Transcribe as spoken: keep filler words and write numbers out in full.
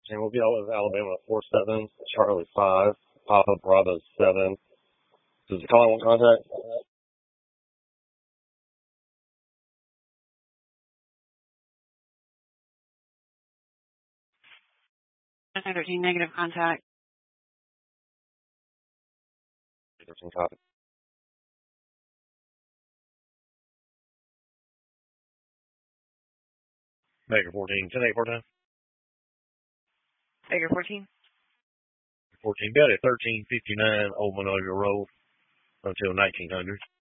fourteen, we'll be out of Alabama four seven, Charlie five, Papa Bravo seven. Does the caller want contact? nine thirteen, negative contact. thirteen copy. Baker fourteen, ten eight fourteen. Baker fourteen. fourteen, got it, thirteen fifty-nine Old Monoglia Road until nineteen hundred.